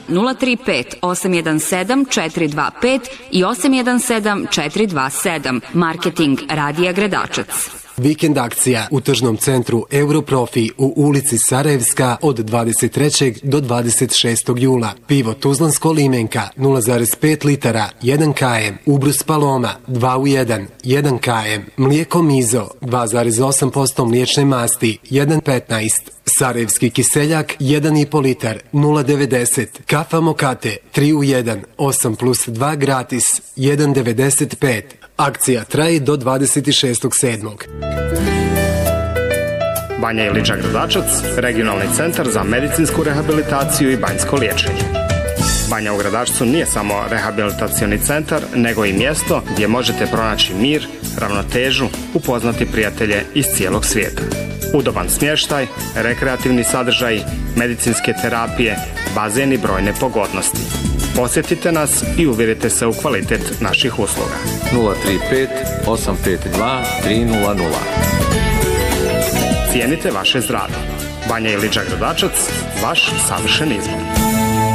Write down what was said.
035 817 425 i 817 427. Marketing Radija Gradačac. Vikend akcija u tržnom centru Europrofi u ulici Sarajevska od 23. do 26. jula. Pivo Tuzlansko limenka 0,5 litara 1 km, ubrus Paloma 2 u 1 1 km, mlijeko Mizo 2,8% mliječne masti 1,15, Sarajevski kiseljak 1,5 litar 0,90, kafa Mokate 3 u 1 8 plus 2 gratis 1,95. Akcija traje do 26.7. Banja Iliča Gradačac, regionalni centar za medicinsku rehabilitaciju i banjsko liječenje. Banja u Gradačcu nije samo rehabilitacioni centar, nego i mjesto gdje možete pronaći mir, ravnotežu, upoznati prijatelje iz cijelog svijeta. Udoban smještaj, rekreativni sadržaj, medicinske terapije, bazen i brojne pogodnosti. Posjetite nas i uvjerite se u kvalitet naših usluga. 035 852 300. Cijenite vaše zdravlje. Banja Iliča Gradačac, vaš savršen izbor.